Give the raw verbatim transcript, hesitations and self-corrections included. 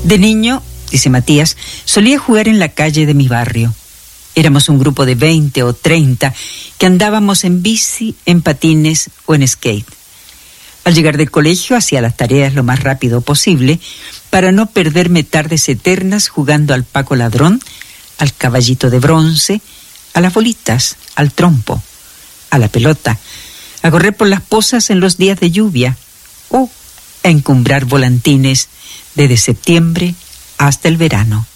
De niño, dice Matías, solía jugar en la calle de mi barrio. Éramos un grupo de veinte o treinta que andábamos en bici, en patines o en skate. Al llegar del colegio hacía las tareas lo más rápido posible para no perderme tardes eternas jugando al Paco Ladrón, al caballito de bronce, a las bolitas, al trompo, a la pelota, a correr por las pozas en los días de lluvia o a encumbrar volantines desde septiembre hasta el verano.